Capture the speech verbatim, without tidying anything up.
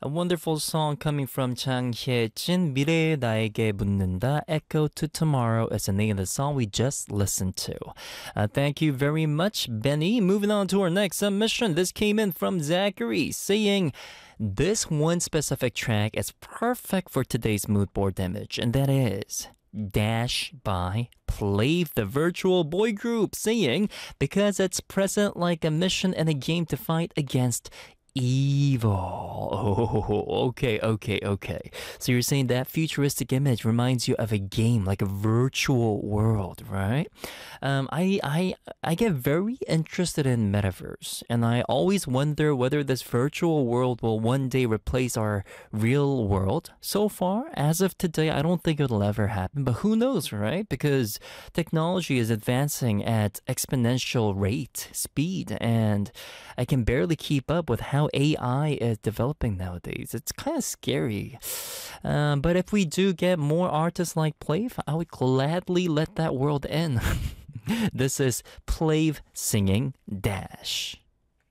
A wonderful song coming from 장혜진, 미래의 나에게 묻는다. Echo to Tomorrow is the name of the song we just listened to. Uh, thank you very much, Benny. Moving on to our next submission. This came in from Zachary saying, this one specific track is perfect for today's mood board image, and that is Dash by Plave, the virtual boy group, saying, because it's present like a mission in a game to fight against evil. Oh, okay, okay, okay. So you're saying that futuristic image reminds you of a game, like a virtual world, right? Um, I, I, I get very interested in metaverse, and I always wonder whether this virtual world will one day replace our real world. So far, as of today, I don't think it'll ever happen, but who knows, right? Because technology is advancing at exponential rate, speed, and I can barely keep up with how A I is developing nowadays. It's kind of scary. Um, but if we do get more artists like Plave, I would gladly let that world in. This is Plave singing Dash.